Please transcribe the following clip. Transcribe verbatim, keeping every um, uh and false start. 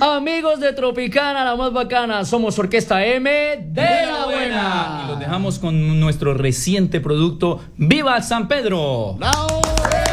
Amigos de Tropicana, la más bacana, somos Orquesta M de la Buena. Y los dejamos con nuestro reciente producto, ¡Viva San Pedro! ¡Bravo!